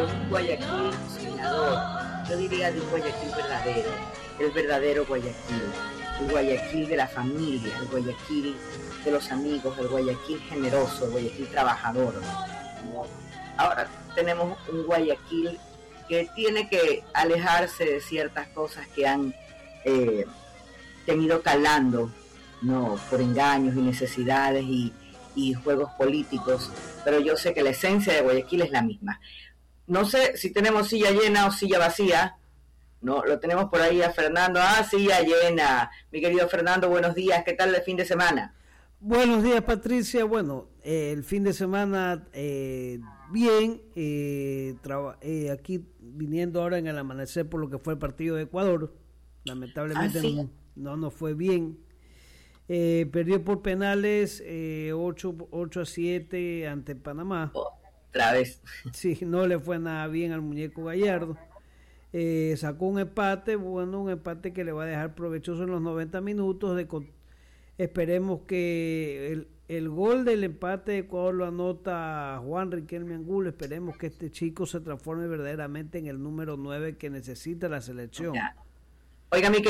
un Guayaquil soñador, yo diría de un Guayaquil verdadero, el verdadero Guayaquil, el Guayaquil de la familia, el Guayaquil de los amigos, el Guayaquil generoso, el Guayaquil trabajador, ¿no? Ahora tenemos un Guayaquil que tiene que alejarse de ciertas cosas que han ido calando, ¿no? Por engaños y necesidades y juegos políticos, pero yo sé que la esencia de Guayaquil es la misma. No sé si tenemos silla llena o silla vacía. No, lo tenemos por ahí a Fernando. Silla llena. Mi querido Fernando, buenos días. ¿Qué tal el fin de semana? Buenos días, Patricia. Bueno, el fin de semana bien. Aquí viniendo ahora en el amanecer por lo que fue el partido de Ecuador. Lamentablemente ¿sí? no fue bien. Perdió por penales 8-7 ante Panamá. Otra vez. Sí, no le fue nada bien al muñeco Gallardo. Sacó un empate, un empate que le va a dejar provechoso en los 90 minutos. Esperemos que el gol del empate de Ecuador lo anota Juan Riquelme Angulo. Esperemos que este chico se transforme verdaderamente en el número 9 que necesita la selección. Oiga, mi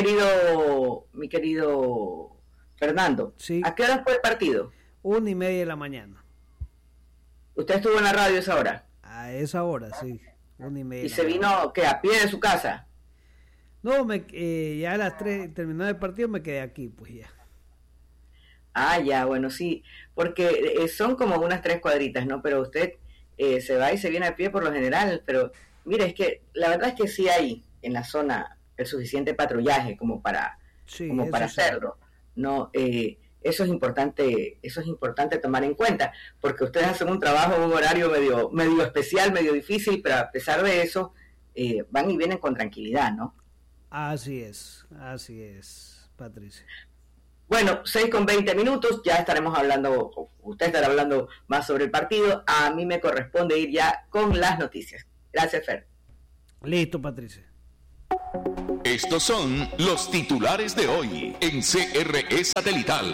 querido Fernando, sí. ¿A qué hora fue el partido? 1:30 de la mañana. ¿Usted estuvo en la radio a esa hora? A esa hora, sí. 1:30. ¿Y se vino qué, a pie de su casa? No, ya a las 3 terminó el partido, me quedé aquí, pues ya. Ya, bueno, sí, porque son como unas 3 cuadritas, ¿no? Pero usted se va y se viene a pie por lo general, pero mire, es que la verdad es que sí hay en la zona el suficiente patrullaje como para hacerlo, ¿no? Eso es importante tomar en cuenta, porque ustedes hacen un trabajo en un horario medio especial, medio difícil, pero a pesar de eso van y vienen con tranquilidad, ¿no? Así es, Patricia. Bueno, 6:20, ya estaremos hablando, usted estará hablando más sobre el partido, a mí me corresponde ir ya con las noticias. Gracias, Fer. Listo, Patricia. Estos son los titulares de hoy en CRE Satelital.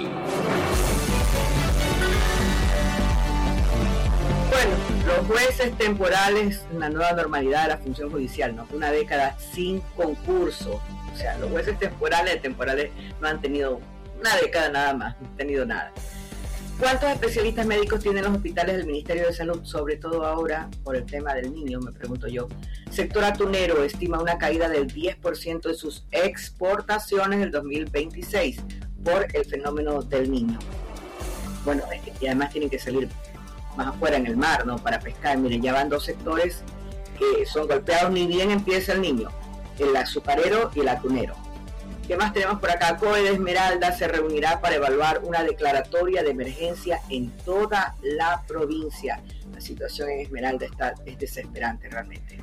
Bueno, los jueces temporales, una nueva normalidad de la función judicial, ¿no? Una década sin concurso. O sea, los jueces temporales no han tenido una década nada más, no han tenido nada. ¿Cuántos especialistas médicos tienen los hospitales del Ministerio de Salud? Sobre todo ahora por el tema del niño, me pregunto yo. Sector atunero estima una caída del 10% de sus exportaciones del 2026 por el fenómeno del niño. Bueno, y además tienen que salir más afuera en el mar, ¿no? Para pescar. Miren, ya van 2 sectores que son golpeados ni bien empieza el niño, el azucarero y el atunero. ¿Qué más tenemos por acá? COE de Esmeralda se reunirá para evaluar una declaratoria de emergencia en toda la provincia. La situación en Esmeralda es desesperante realmente.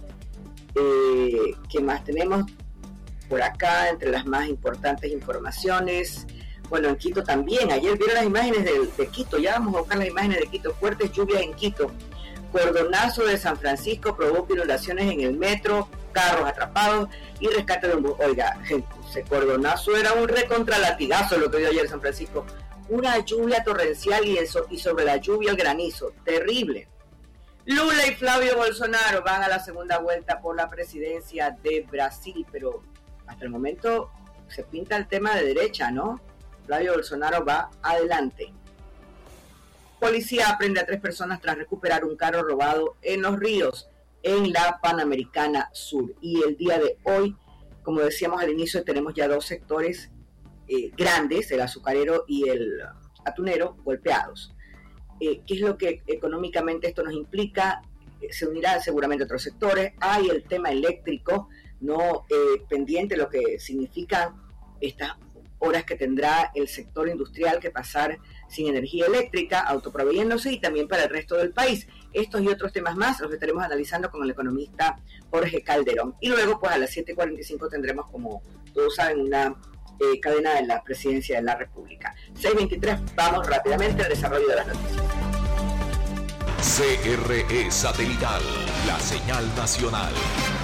¿Qué más tenemos por acá? Entre las más importantes informaciones, bueno, en Quito también. Ayer vieron las imágenes de Quito, ya vamos a buscar las imágenes de Quito. Fuertes lluvias en Quito. Cordonazo de San Francisco provoca inundaciones en el metro, carros atrapados y rescate de un bus. Oiga, ese cordonazo era un recontralatigazo lo que dio ayer San Francisco. Una lluvia torrencial y sobre la lluvia el granizo. Terrible. Lula y Flavio Bolsonaro van a la segunda vuelta por la presidencia de Brasil, pero hasta el momento se pinta el tema de derecha, ¿no? Flavio Bolsonaro va adelante. Policía aprende a 3 personas tras recuperar un carro robado en Los Ríos, en la Panamericana Sur. Y el día de hoy, como decíamos al inicio, tenemos ya 2 sectores grandes, el azucarero y el atunero, golpeados. ¿Qué es lo que económicamente esto nos implica? Se unirán seguramente otros sectores. Hay el tema eléctrico, no pendiente, lo que significan estas horas que tendrá el sector industrial que pasar sin energía eléctrica, autoproveyéndose, y también para el resto del país. Estos y otros temas más los estaremos analizando con el economista Jorge Calderón. Y luego, pues a las 7:45 tendremos, como todos saben, una cadena de la Presidencia de la República. 6:23, vamos rápidamente al desarrollo de las noticias. CRE Satelital, la señal nacional.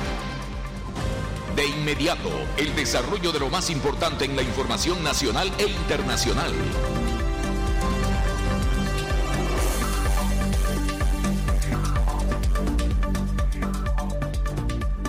De inmediato, el desarrollo de lo más importante en la información nacional e internacional.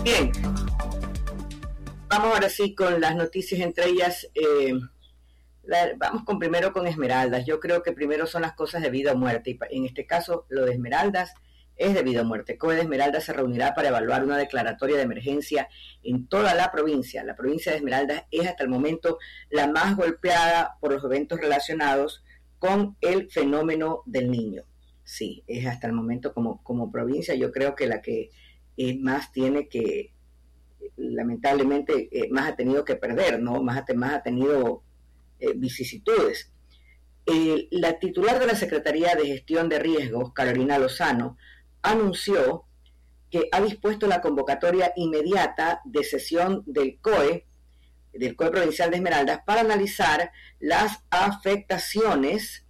Bien, vamos ahora sí con las noticias, entre ellas, vamos primero con Esmeraldas. Yo creo que primero son las cosas de vida o muerte, y en este caso lo de Esmeraldas es de vida o muerte. COE de Esmeraldas se reunirá para evaluar una declaratoria de emergencia en toda la provincia. La provincia de Esmeraldas es hasta el momento la más golpeada por los eventos relacionados con el fenómeno del niño. Sí, es hasta el momento como provincia, yo creo que la que más tiene que, lamentablemente, más ha tenido que perder, ¿no? Más ha tenido vicisitudes. La titular de la Secretaría de Gestión de Riesgos, Carolina Lozano, anunció que ha dispuesto la convocatoria inmediata de sesión del COE Provincial de Esmeraldas, para analizar las afectaciones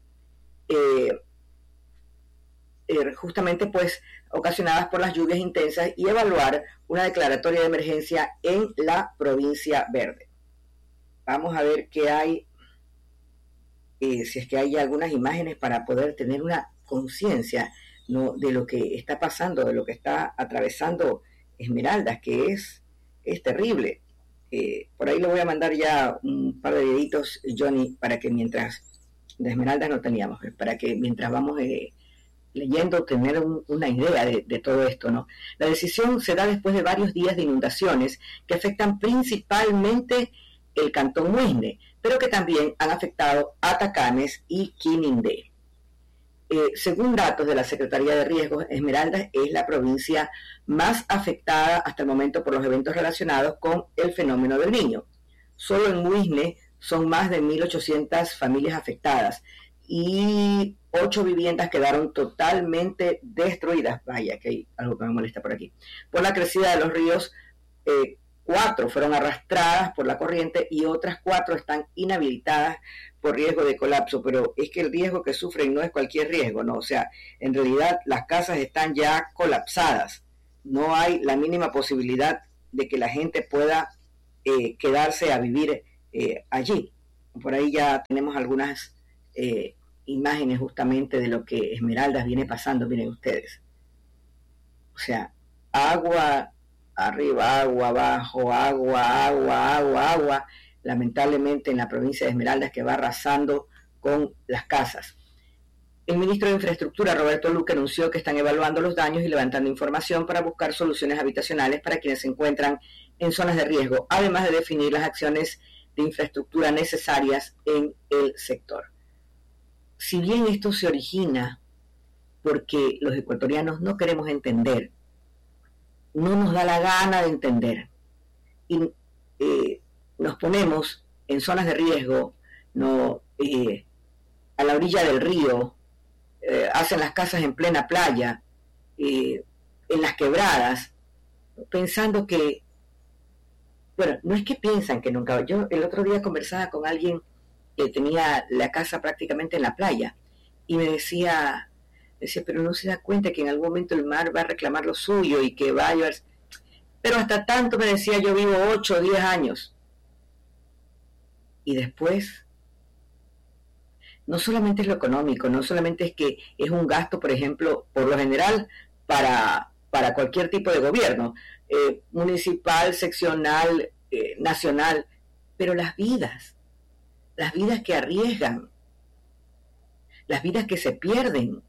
justamente pues ocasionadas por las lluvias intensas y evaluar una declaratoria de emergencia en la provincia verde. Vamos a ver qué hay, si es que hay algunas imágenes para poder tener una conciencia, ¿no?, de lo que está pasando, de lo que está atravesando Esmeraldas, que es terrible. Por ahí le voy a mandar ya un par de deditos, Johnny, para que mientras, de Esmeraldas no teníamos, para que mientras vamos leyendo, tener una idea de todo esto, ¿no? La decisión se da después de varios días de inundaciones que afectan principalmente el cantón Muisne, pero que también han afectado a Tacanes y Quinindé. Según datos de la Secretaría de Riesgos, Esmeraldas es la provincia más afectada hasta el momento por los eventos relacionados con el fenómeno del niño. Solo en Muisne son más de 1.800 familias afectadas y 8 viviendas quedaron totalmente destruidas. Vaya, que hay algo que me molesta por aquí. Por la crecida de los ríos, 4 fueron arrastradas por la corriente y otras 4 están inhabilitadas por riesgo de colapso, pero es que el riesgo que sufren no es cualquier riesgo, ¿no? O sea, en realidad las casas están ya colapsadas, no hay la mínima posibilidad de que la gente pueda quedarse a vivir allí. Por ahí ya tenemos algunas imágenes justamente de lo que Esmeraldas viene pasando, miren ustedes. O sea, agua arriba, agua abajo, agua, lamentablemente en la provincia de Esmeraldas, que va arrasando con las casas. El ministro de Infraestructura, Roberto Luque, anunció que están evaluando los daños y levantando información para buscar soluciones habitacionales para quienes se encuentran en zonas de riesgo, además de definir las acciones de infraestructura necesarias en el sector. Si bien esto se origina porque los ecuatorianos no queremos entender, no nos da la gana de entender, y nos ponemos en zonas de riesgo, no a la orilla del río, hacen las casas en plena playa, en las quebradas, pensando que, bueno, no es que piensan que nunca. Yo el otro día conversaba con alguien que tenía la casa prácticamente en la playa y me decía, pero no se da cuenta que en algún momento el mar va a reclamar lo suyo y que va a llevar. Pero hasta tanto, me decía, yo vivo 8 o 10 años. Y después, no solamente es lo económico, no solamente es que es un gasto, por ejemplo, por lo general, para cualquier tipo de gobierno, municipal, seccional, nacional, pero las vidas que arriesgan, las vidas que se pierden.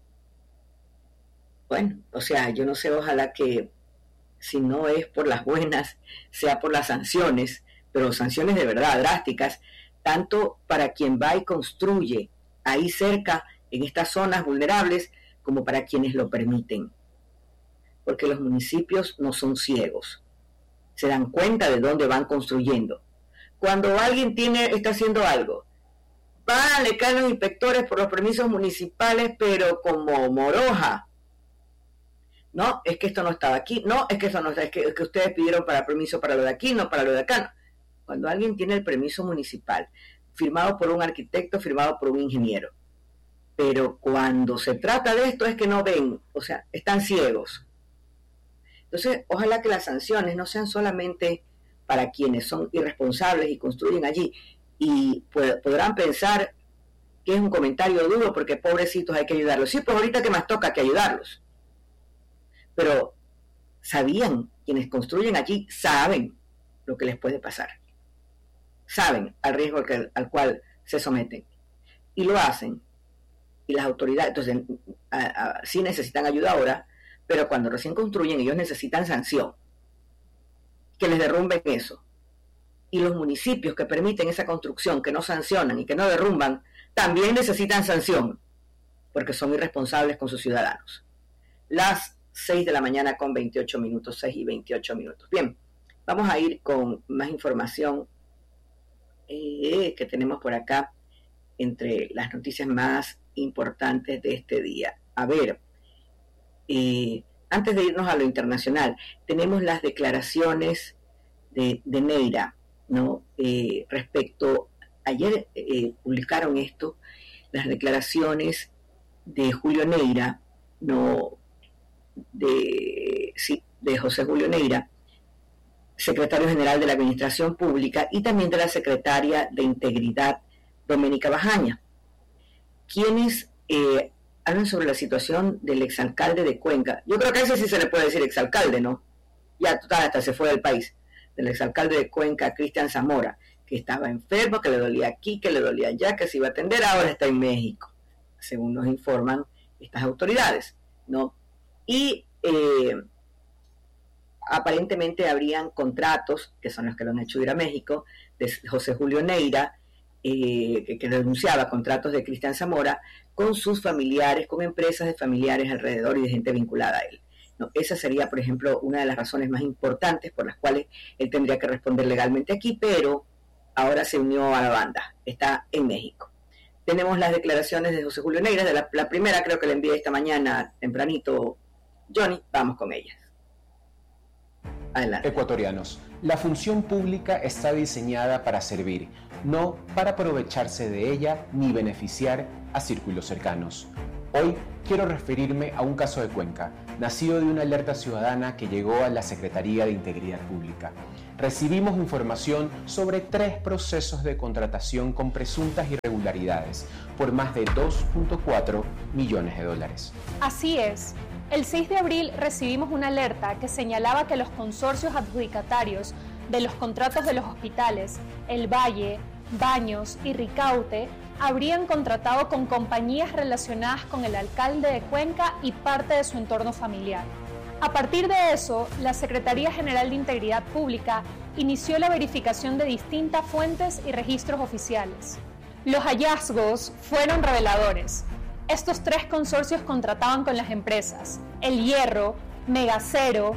Bueno, o sea, yo no sé, ojalá que si no es por las buenas, sea por las sanciones, pero sanciones de verdad drásticas, tanto para quien va y construye ahí cerca, en estas zonas vulnerables, como para quienes lo permiten. Porque los municipios no son ciegos, se dan cuenta de dónde van construyendo. Cuando alguien está haciendo algo, le caen los inspectores por los permisos municipales, pero como moroja. No, es que esto no estaba aquí, no, es que eso no está, es que ustedes pidieron permiso para lo de aquí, no para lo de acá, no. Cuando alguien tiene el permiso municipal, firmado por un arquitecto, firmado por un ingeniero, pero cuando se trata de esto es que no ven, o sea, están ciegos. Entonces, ojalá que las sanciones no sean solamente para quienes son irresponsables y construyen allí, y podrán pensar que es un comentario duro porque pobrecitos hay que ayudarlos. Sí, pues ahorita que más toca que ayudarlos. Pero sabían, quienes construyen allí saben lo que les puede pasar, saben al riesgo al cual se someten, y lo hacen, y las autoridades, entonces, sí necesitan ayuda ahora, pero cuando recién construyen, ellos necesitan sanción, que les derrumben eso. Y los municipios que permiten esa construcción, que no sancionan y que no derrumban, también necesitan sanción, porque son irresponsables con sus ciudadanos. Las 6 de la mañana con 28 minutos, 6 y 28 minutos. Bien, vamos a ir con más información que tenemos por acá entre las noticias más importantes de este día. A ver, antes de irnos a lo internacional, tenemos las declaraciones de Neira, ¿no? Respecto, ayer publicaron esto, las declaraciones de Julio Neira, ¿no? de José Julio Neira, secretario general de la Administración Pública, y también de la secretaria de Integridad, Doménica Bajaña, quienes hablan sobre la situación del exalcalde de Cuenca. Yo creo que a ese sí se le puede decir exalcalde, ¿no? Ya hasta se fue del país. Del exalcalde de Cuenca, Cristian Zamora, que estaba enfermo, que le dolía aquí, que le dolía allá, que se iba a atender, ahora está en México, según nos informan estas autoridades, ¿no? Y aparentemente habrían contratos, que son los que lo han hecho ir a México, de José Julio Neira, que denunciaba contratos de Cristian Zamora con sus familiares, con empresas de familiares alrededor y de gente vinculada a él. No, esa sería, por ejemplo, una de las razones más importantes por las cuales él tendría que responder legalmente aquí, pero ahora se unió a la banda, está en México. Tenemos las declaraciones de José Julio Neira, de la primera creo que la envié esta mañana tempranito, Johnny, vamos con ellas. Adelante. Ecuatorianos, la función pública está diseñada para servir, no para aprovecharse de ella ni beneficiar a círculos cercanos. Hoy quiero referirme a un caso de Cuenca, nacido de una alerta ciudadana que llegó a la Secretaría de Integridad Pública. Recibimos información sobre 3 procesos de contratación con presuntas irregularidades por más de 2.4 millones de dólares. Así es. El 6 de abril recibimos una alerta que señalaba que los consorcios adjudicatarios de los contratos de los hospitales El Valle, Baños y Ricaute habrían contratado con compañías relacionadas con el alcalde de Cuenca y parte de su entorno familiar. A partir de eso, la Secretaría General de Integridad Pública inició la verificación de distintas fuentes y registros oficiales. Los hallazgos fueron reveladores. Estos 3 consorcios contrataban con las empresas El Hierro, Megacero,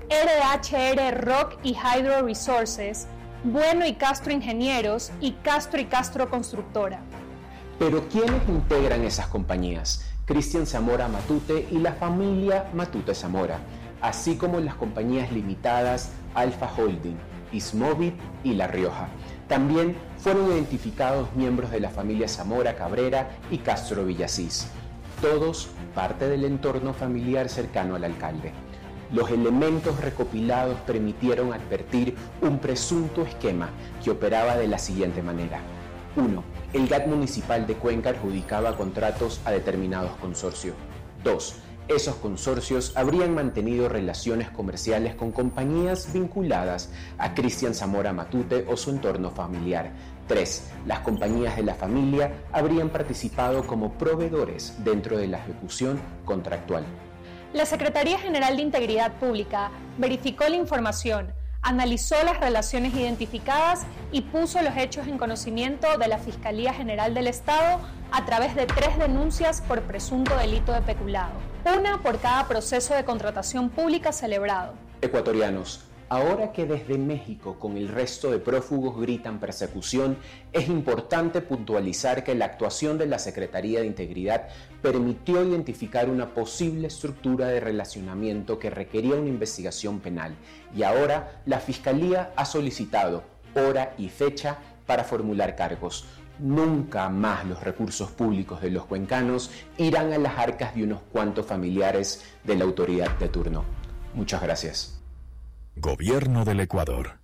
RHR Rock y Hydro Resources, Bueno y Castro Ingenieros y Castro Constructora. Pero ¿quiénes integran esas compañías? Cristian Zamora Matute y la familia Matute Zamora, así como las compañías limitadas Alfa Holding, Ismovit y La Rioja. También fueron identificados miembros de la familia Zamora Cabrera y Castro Villasís, todos parte del entorno familiar cercano al alcalde. Los elementos recopilados permitieron advertir un presunto esquema que operaba de la siguiente manera. 1. El GAT municipal de Cuenca adjudicaba contratos a determinados consorcios. 2. Esos consorcios habrían mantenido relaciones comerciales con compañías vinculadas a Cristian Zamora Matute o su entorno familiar. 3. Las compañías de la familia habrían participado como proveedores dentro de la ejecución contractual. La Secretaría General de Integridad Pública verificó la información, analizó las relaciones identificadas y puso los hechos en conocimiento de la Fiscalía General del Estado a través de 3 denuncias por presunto delito de peculado, una por cada proceso de contratación pública celebrado. Ecuatorianos, ahora que desde México con el resto de prófugos gritan persecución, es importante puntualizar que la actuación de la Secretaría de Integridad permitió identificar una posible estructura de relacionamiento que requería una investigación penal y ahora la Fiscalía ha solicitado hora y fecha para formular cargos. Nunca más los recursos públicos de los cuencanos irán a las arcas de unos cuantos familiares de la autoridad de turno. Muchas gracias. Gobierno del Ecuador.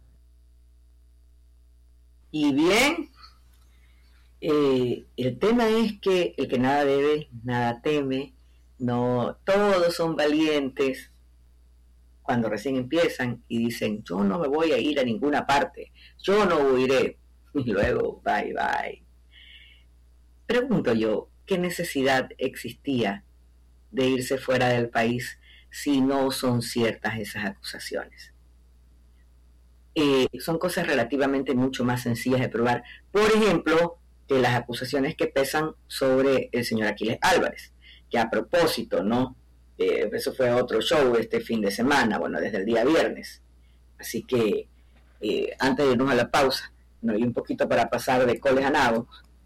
Y bien, el tema es que el que nada debe, nada teme. No, todos son valientes cuando recién empiezan y dicen, yo no me voy a ir a ninguna parte, yo no huiré, y luego, bye, bye. Pregunto yo, ¿qué necesidad existía de irse fuera del país si no son ciertas esas acusaciones? Son cosas relativamente mucho más sencillas de probar. Por ejemplo, las acusaciones que pesan sobre el señor Aquiles Álvarez, que a propósito, ¿no? Eso fue otro show este fin de semana, bueno, desde el día viernes. Así que, antes de irnos a la pausa, ¿no? Y un poquito para pasar de coles a nabos,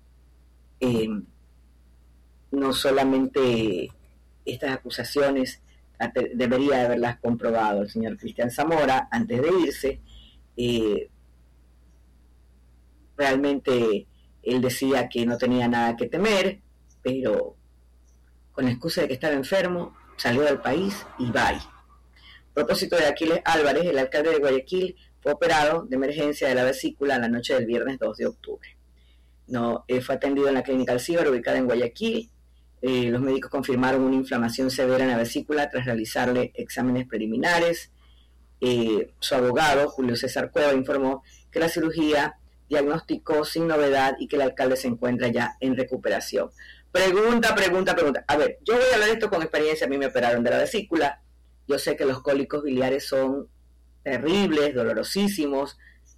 no solamente estas acusaciones debería haberlas comprobado el señor Cristian Zamora antes de irse. Realmente él decía que no tenía nada que temer, pero con la excusa de que estaba enfermo, salió del país y bye. A propósito de Aquiles Álvarez, el alcalde de Guayaquil fue operado de emergencia de la vesícula la noche del viernes 2 de octubre. Fue atendido en la clínica Alcíbar, ubicada en Guayaquil. Los médicos confirmaron una inflamación severa en la vesícula tras realizarle exámenes preliminares. Su abogado, Julio César Cueva, informó que la cirugía diagnosticó sin novedad y que el alcalde se encuentra ya en recuperación. Pregunta. A ver, yo voy a hablar de esto con experiencia. A mí me operaron de la vesícula. Yo sé que los cólicos biliares son terribles, dolorosísimos,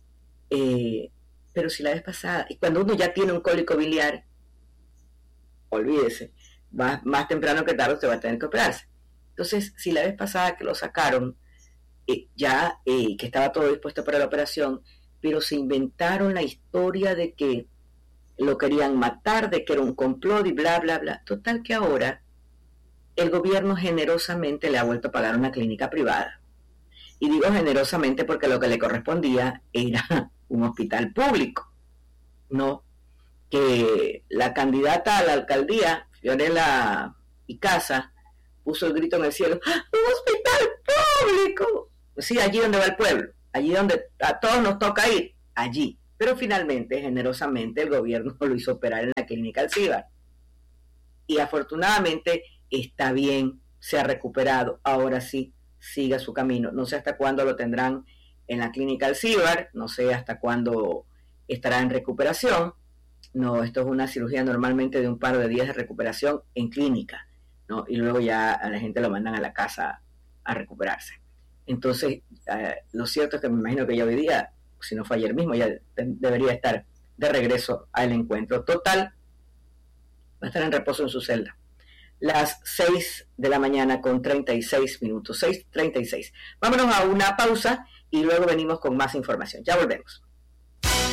pero si la vez pasada, y cuando uno ya tiene un cólico biliar, olvídese, más temprano que tarde usted va a tener que operarse. Entonces, si la vez pasada que lo sacaron, que estaba todo dispuesto para la operación, pero se inventaron la historia de que lo querían matar, de que era un complot y bla, bla, bla. Total que ahora el gobierno generosamente le ha vuelto a pagar una clínica privada. Y digo generosamente porque lo que le correspondía era un hospital público, ¿no? Que la candidata a la alcaldía, Fiorella Icaza, puso el grito en el cielo, ¡un hospital público! Sí, allí donde va el pueblo, allí donde a todos nos toca ir, allí. Pero finalmente, generosamente, el gobierno lo hizo operar en la clínica Alcíbar. Y afortunadamente está bien, se ha recuperado, ahora sí, siga su camino. No sé hasta cuándo lo tendrán en la clínica Alcíbar, no sé hasta cuándo estará en recuperación. No, esto es una cirugía normalmente de un par de días de recuperación en clínica, ¿no? Y luego ya a la gente lo mandan a la casa a recuperarse. Entonces, lo cierto es que me imagino que ya hoy día, si no fue ayer mismo, ya debería estar de regreso al encuentro. Total, va a estar en reposo en su celda. Las 6 de la mañana con 36 minutos, 6:36. Vámonos a una pausa y luego venimos con más información. Ya volvemos.